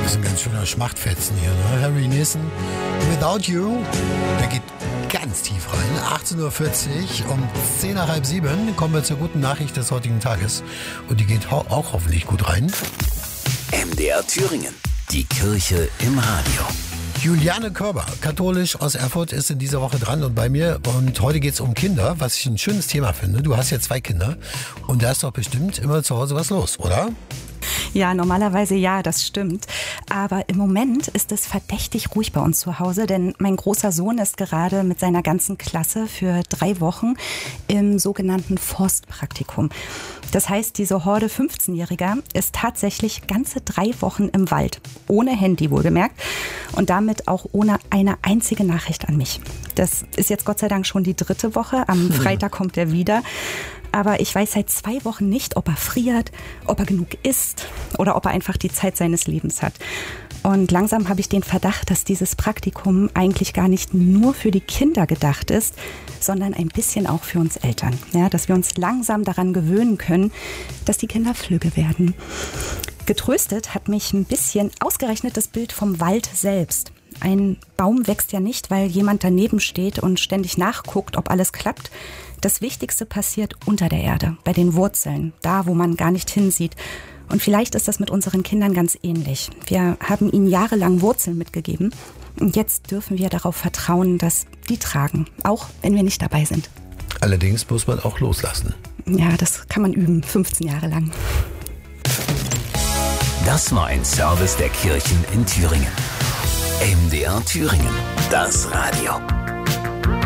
Das ist ein ganz schöner Schmachtfetzen hier, ne? Harry Nilsson, Without You, der geht ganz tief rein. 18.40 Uhr, um 10 nach halb 7 kommen wir zur guten Nachricht des heutigen Tages. Und die geht auch hoffentlich gut rein. MDR Thüringen, die Kirche im Radio. Juliane Körber, katholisch aus Erfurt, ist in dieser Woche dran und bei mir. Und heute geht es um Kinder, was ich ein schönes Thema finde. Du hast ja 2 Kinder und da ist doch bestimmt immer zu Hause was los, oder? Ja, normalerweise ja, das stimmt. Aber im Moment ist es verdächtig ruhig bei uns zu Hause, denn mein großer Sohn ist gerade mit seiner ganzen Klasse für 3 Wochen im sogenannten Forstpraktikum. Das heißt, diese Horde 15-Jähriger ist tatsächlich ganze 3 Wochen im Wald, ohne Handy wohlgemerkt und damit auch ohne eine einzige Nachricht an mich. Das ist jetzt Gott sei Dank schon die 3. Woche, am Freitag kommt er wieder. Aber ich weiß seit 2 Wochen nicht, ob er friert, ob er genug isst oder ob er einfach die Zeit seines Lebens hat. Und langsam habe ich den Verdacht, dass dieses Praktikum eigentlich gar nicht nur für die Kinder gedacht ist, sondern ein bisschen auch für uns Eltern. Ja, dass wir uns langsam daran gewöhnen können, dass die Kinder flügge werden. Getröstet hat mich ein bisschen ausgerechnet das Bild vom Wald selbst. Ein Baum wächst ja nicht, weil jemand daneben steht und ständig nachguckt, ob alles klappt. Das Wichtigste passiert unter der Erde, bei den Wurzeln, da wo man gar nicht hinsieht. Und vielleicht ist das mit unseren Kindern ganz ähnlich. Wir haben ihnen jahrelang Wurzeln mitgegeben und jetzt dürfen wir darauf vertrauen, dass die tragen, auch wenn wir nicht dabei sind. Allerdings muss man auch loslassen. Ja, das kann man üben, 15 Jahre lang. Das war ein Service der Kirchen in Thüringen. MDR Thüringen, das Radio.